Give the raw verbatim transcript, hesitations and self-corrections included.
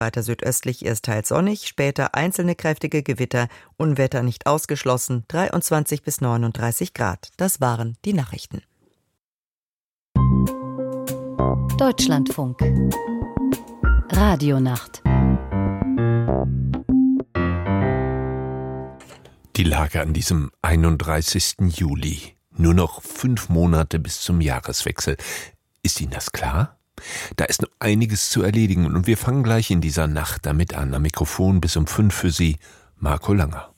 Weiter südöstlich erst teils sonnig, später einzelne kräftige Gewitter, Unwetter nicht ausgeschlossen, dreiundzwanzig bis neununddreißig Grad. Das waren die Nachrichten. Deutschlandfunk Radionacht. Die Lage an diesem einunddreißigsten Juli. Nur noch fünf Monate bis zum Jahreswechsel. Ist Ihnen das klar? Da ist noch einiges zu erledigen und wir fangen gleich in dieser Nacht damit an. Am Mikrofon bis um fünf für Sie, Marco Langer.